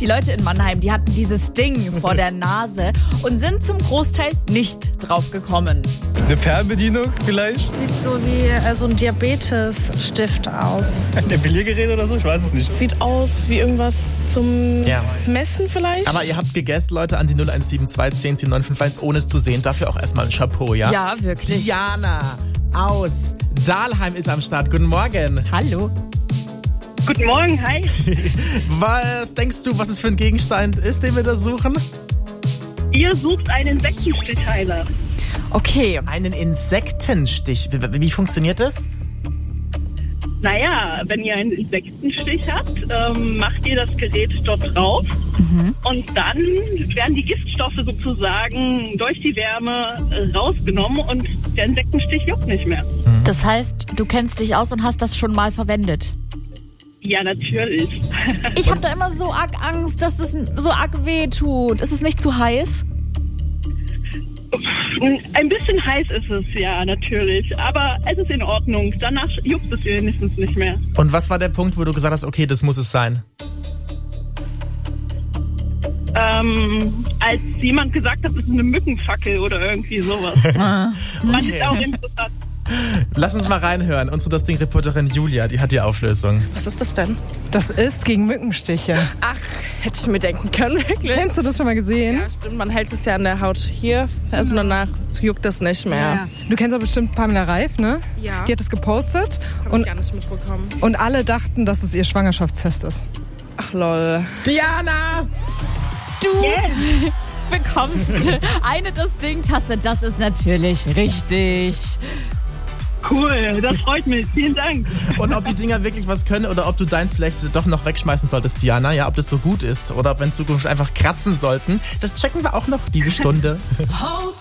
Die Leute in Mannheim, die hatten dieses Ding vor der Nase und sind zum Großteil nicht drauf gekommen. Eine Fernbedienung vielleicht? Sieht so wie so ein Diabetesstift aus. Ein Epiliergerät oder so? Ich weiß es nicht. Sieht aus wie irgendwas zum Messen vielleicht. Aber ihr habt gegessen, Leute, an die 0172 10 10 951, ohne es zu sehen. Dafür auch erstmal ein Chapeau, ja? Ja, wirklich. Diana aus Dahlheim ist am Start. Guten Morgen. Hallo. Guten Morgen, hi. Was denkst du, was es für ein Gegenstand ist, den wir da suchen? Ihr sucht einen Insektenstichheiler. Okay. Einen Insektenstich. Wie funktioniert das? Naja, wenn ihr einen Insektenstich habt, macht ihr das Gerät dort drauf und dann werden die Giftstoffe sozusagen durch die Wärme rausgenommen und der Insektenstich juckt nicht mehr. Das heißt, du kennst dich aus und hast das schon mal verwendet? Ja, natürlich. Ich habe da immer so arg Angst, dass es so arg weh tut. Ist es nicht zu heiß? Ein bisschen heiß ist es, ja, natürlich. Aber es ist in Ordnung. Danach juckt es wenigstens nicht mehr. Und was war der Punkt, wo du gesagt hast, okay, das muss es sein? Als jemand gesagt hat, es ist eine Mückenfackel oder irgendwie sowas. Fand ich auch interessant. Lass uns mal reinhören. Unsere Das Ding-Reporterin Julia, die hat die Auflösung. Was ist das denn? Das ist gegen Mückenstiche. Ach, hätte ich mir denken können, wirklich. Kennst du das schon mal gesehen? Ja, stimmt. Man hält es ja an der Haut hier. Also danach juckt das nicht mehr. Ja. Du kennst aber bestimmt Pamela Reif, ne? Ja. Die hat es gepostet. Hab ich gar nicht mitbekommen. Und alle dachten, dass es ihr Schwangerschaftstest ist. Ach, lol. Diana! Du bekommst eine Das Ding-Tasse. Das ist natürlich richtig. Cool, das freut mich. Vielen Dank. Und ob die Dinger wirklich was können oder ob du deins vielleicht doch noch wegschmeißen solltest, Diana, ja, ob das so gut ist oder ob wir in Zukunft einfach kratzen sollten, das checken wir auch noch diese Stunde.